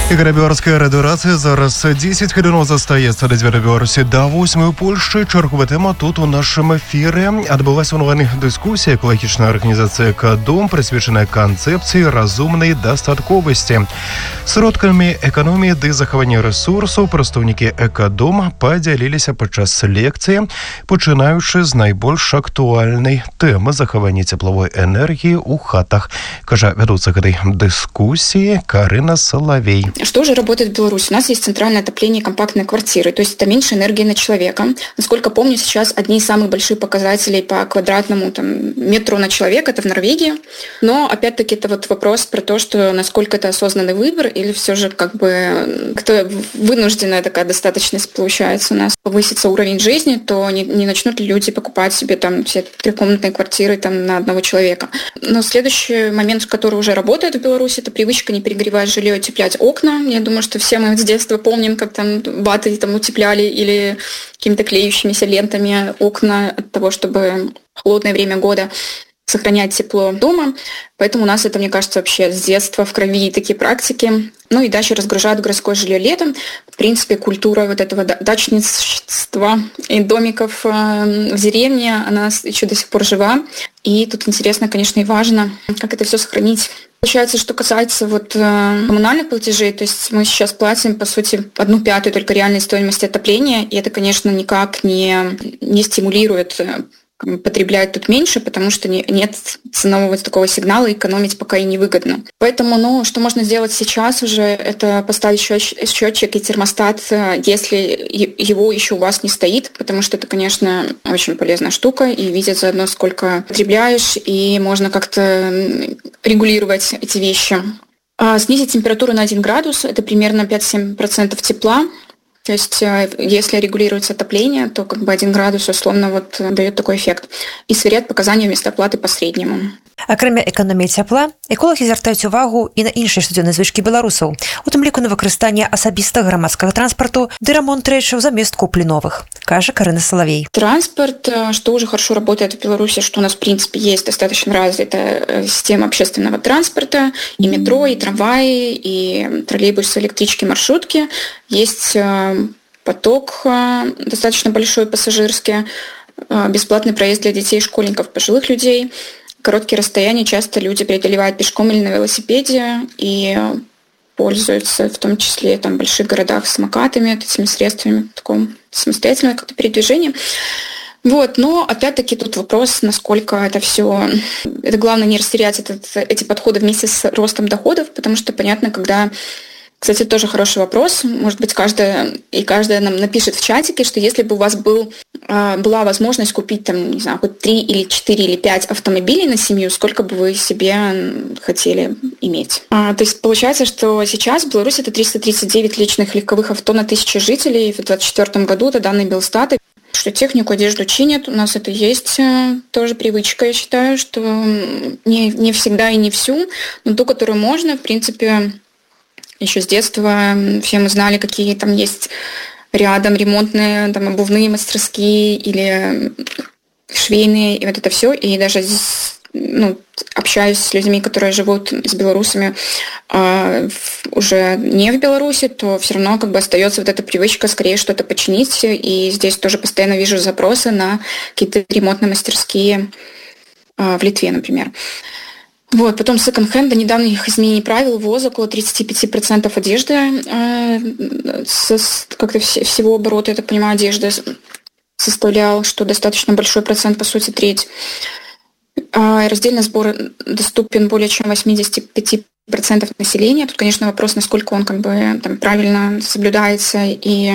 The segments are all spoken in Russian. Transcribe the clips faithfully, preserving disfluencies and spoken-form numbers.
Ігра Беларуская радыёрацыя зараз дзесяць хвілінаў застаецца да дзвярэй Беларусі да восьмай у Польшчы. Чарговая тэма тут у нашым эфіры. Адбылася онлайн-дыскусія экалагічная арганізацыя «Экадом», прысвечаная канцэпцыі разумнай дастатковасці. Сродкамі эканоміі ды захавання рэсурсаў прадстаўнікі «Экадом» падзяліліся падчас лекцыі, пачынаючы з найбольш актуальнай тэмы захавання цеплавой энергіі ў хатах. Кажа вядуцца гэтай дыскусіі Карына Салавей. Что же работает в Беларуси? У нас есть центральное отопление и компактные квартиры, то есть это меньше энергии на человека. Насколько помню, сейчас одни из самых больших показателей по квадратному там, метру на человека – это в Норвегии. Но, опять-таки, это вот вопрос про то, что насколько это осознанный выбор или все же как бы кто вынужденная такая достаточность получается у нас. Повысится уровень жизни, то не, не начнут ли люди покупать себе там все трехкомнатные квартиры там, на одного человека. Но следующий момент, который уже работает в Беларуси, это привычка не перегревать жилье и утеплять окна. Я думаю, что все мы с детства помним, как там ватой там утепляли или какими-то клеющимися лентами окна от того, чтобы в холодное время года сохранять тепло дома. Поэтому у нас это, мне кажется, вообще с детства в крови такие практики. Ну и дальше разгружают городское жилье летом. В принципе, культура вот этого дачничества и домиков в деревне, она еще до сих пор жива. И тут интересно, конечно, и важно, как это все сохранить. Получается, что касается вот коммунальных платежей, то есть мы сейчас платим, по сути, одну пятую только реальной стоимости отопления, и это, конечно, никак не, не стимулирует потреблять тут меньше, потому что не, нет ценового такого сигнала, экономить пока и невыгодно. Поэтому, ну, что можно сделать сейчас уже, это поставить счетчик и термостат, если его еще у вас не стоит, потому что это, конечно, очень полезная штука, и видеть заодно, сколько потребляешь, и можно как-то регулировать эти вещи. А снизить температуру на один градус, это примерно пять-семь процентов тепла. То есть, если регулируется отопление, то как бы один градус условно вот дает такой эффект. И сверять показания вместо оплаты по среднему. Акрамя эканоміі цяпла, эколагі звяртаюць увагу і на іншыя штодзённыя звычкі беларусаў, у тым ліку на выкарыстанне асабістага грамадскага транспарту ды рамонт рэчаў замест куплі новых, кажа Карына Салавей. Транспорт, что уже хорошо работает в Беларуси, что у нас, в принципе, есть достаточно развитая система общественного транспорта, и метро, и трамваи, и троллейбусы, электрички, маршрутки. Есть поток достаточно большой пассажирский, бесплатный проезд для детей, школьников, пожилых людей. Короткие расстояния часто люди преодолевают пешком или на велосипеде и пользуются в том числе там, в больших городах самокатами, этими средствами, в таком самостоятельном как-то передвижении. Вот, но опять-таки тут вопрос, насколько это все... Это главное не растерять этот, эти подходы вместе с ростом доходов, потому что, понятно, когда... Кстати, тоже хороший вопрос. Может быть, каждая и каждая нам напишет в чатике, что если бы у вас был, была возможность купить там, не знаю, хоть три или четыре или пять автомобилей на семью, сколько бы вы себе хотели иметь? А, то есть получается, что сейчас в Беларуси это триста тридцать девять личных легковых авто на тысячу жителей. В двадцать четвёртом году это данные Белстата, что технику, одежду чинят. У нас это есть тоже привычка, я считаю, что не, не всегда и не всю, но ту, которую можно, в принципе... Еще с детства все мы знали, какие там есть рядом ремонтные, там, обувные мастерские или швейные, и вот это все. И даже здесь, ну, общаюсь с людьми, которые живут с белорусами э, уже не в Беларуси, то все равно как бы остается вот эта привычка скорее что-то починить. И здесь тоже постоянно вижу запросы на какие-то ремонтные мастерские э, в Литве, например. Вот, потом секонд-хенда, недавних изменений правил, ВОЗ около тридцать пять процентов одежды, э, со, как-то все, всего оборота, я так понимаю, одежды составлял, что достаточно большой процент, по сути, треть. Э, раздельный сбор доступен более чем восемьдесят пять процентов населения. Тут, конечно, вопрос, насколько он как бы там, правильно соблюдается и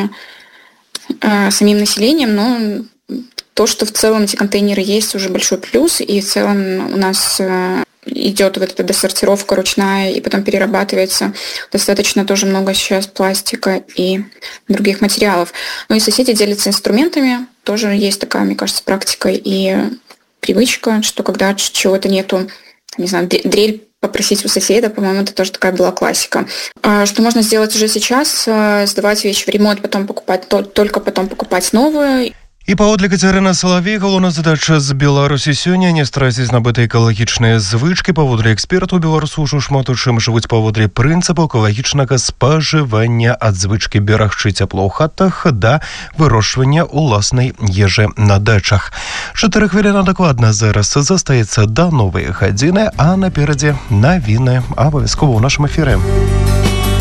э, самим населением, но то, что в целом эти контейнеры есть, уже большой плюс, и в целом у нас... Э, идет вот эта досортировка ручная и потом перерабатывается достаточно тоже много сейчас пластика и других материалов. Ну и соседи делятся инструментами. Тоже есть такая, мне кажется, практика и привычка, что когда чего-то нету, не знаю, дрель попросить у соседа, по-моему, это тоже такая была классика. Что можно сделать уже сейчас? Сдавать вещи в ремонт, потом покупать, только потом покупать новую. І паводле Кацярына Салавей, галоўная задача з Беларусі сёння не страціць набытыя экалагічныя звычкі. Паводле экспертаў, беларусы ўжо шмат у чым жывуць паводле прынцыпу экалагічнага спажывання, ад звычкі берагчы цяпло ў хатах да вырошчвання ўласнай ежы на дачах. Чатыры хвіліны дакладна зараз застаецца да новай гадзіны, а наперадзе навіны абавязкова ў нашым эфіры.